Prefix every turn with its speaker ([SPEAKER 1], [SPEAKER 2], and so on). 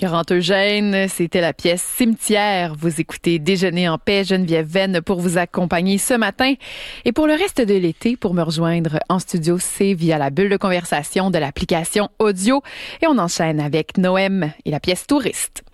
[SPEAKER 1] Grand Eugène, c'était la pièce Cimetière. Vous écoutez Déjeuner en paix, Geneviève Venn pour vous accompagner ce matin. Et pour le reste de l'été, pour me rejoindre en studio, c'est via la bulle de conversation de l'application audio. Et on enchaîne avec Noëm et la pièce Touriste.